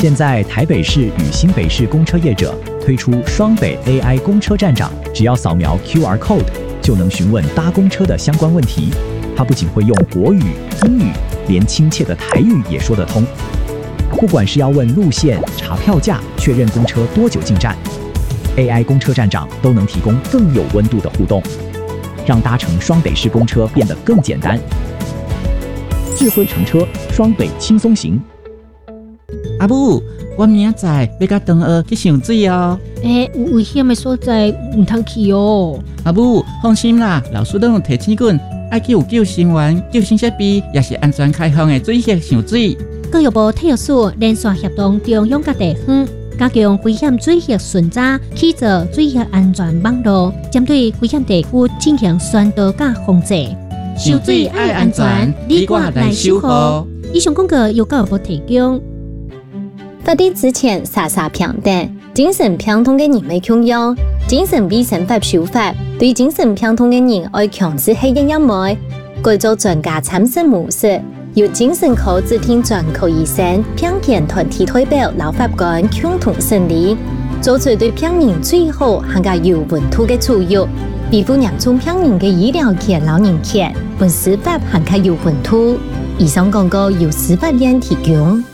现在台北市与新北市公车业者推出双北 AI 公车站长，只要扫描 QR code 就能询问搭公车的相关问题。它不仅会用国语、英语，连亲切的台语也说得通。不管是要问路线、查票价、确认公车多久进站，AI 公车站长都能提供更有温度的互动，让搭乘双北市公车变得更简单。智慧乘车，双北轻松行。 阿母，我明仔要甲同学去上水哦。 有危险的所在唔通去哦。 阿母，放心啦，老师都有提醒滚，爱去有救生员、救生设备，也是安全开放的水域上水。 教育部体育署连续协同中央各地方，加强危险水域巡查，起造水域安全网络，针对危险地区进行宣导甲防治。 上水爱安全，你我来守护。 以上广告由教育部提供。 法律之前傻傻平等，精神病痛的人未强要，精神卫生法修法，对精神病痛的人要强制系一枚，改做专家参审模式，由精神科指定专科医生、病健团体代表、老法官共同审理，做出对病人最好和加有温度的处理，维护严重病人的医疗权、老人权，本司法和加有温度。以上广告由司法院提供。